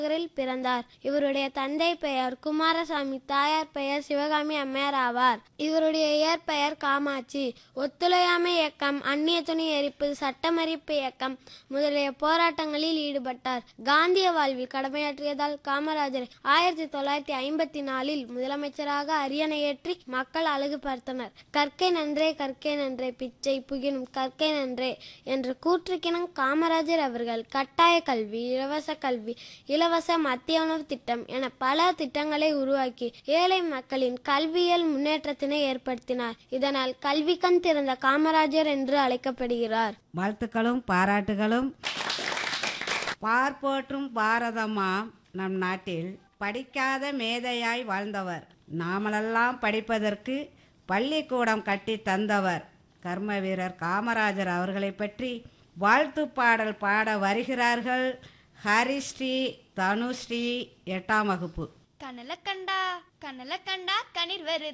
நகரில் பிறந்தார். இவருடைய தந்தை பெயர் குமாரசாமி, தாயார் பெயர் சிவகாமி அம்மையார் ஆவார். இவருடைய இயற்பெயர் காமாட்சி. ஒத்துழையாமை இயக்கம், அந்நிய துணி எரிப்பு, சட்டமறிப்பு இயக்கம் முதலிய போராட்டங்களில் ஈடுபட்டார். காந்திய வாழ்வில் கடமையாற்றியதால் காமராஜர் 1954 முதலமைச்சராக அரியணையேற்றி மக்கள் அழகு பார்த்தனர். கற்கை நன்றே கற்கை நன்றே பிச்சை புகினும் கற்கை நன்றே என்ற கூற்றுக்கிணம் காமராஜர் அவர்கள் கட்டாய கல்வி, இலவச கல்வி, இலவச மத்திய உணவு திட்டம் என பல திட்டங்களை உருவாக்கி ஏழை மக்களின் கல்வியியல் முன்னேற்றத்தினை ஏற்படுத்தினார். இதனால் கல்வி கண் திறந்த காமராஜர் என்று அழைக்கப்படுகிறார். வாழ்த்துக்களும் பாராட்டுகளும். பார்ப்போற்றும் பாரதமாம் நம் நாட்டில் படிக்காத மேதையாய் வாழ்ந்தவர், நாமளெல்லாம் படிப்பதற்கு பள்ளிக்கூடம் கட்டி தந்தவர் கர்ம வீரர் காமராஜர் அவர்களை பற்றி வாழ்த்து பாடல் பாட வருகிறார்கள் ஹரிஸ்ரீ, தனுஸ்ரீ, 8ஆம் வகுப்பு. கனல கண்டா கனிர் வருது.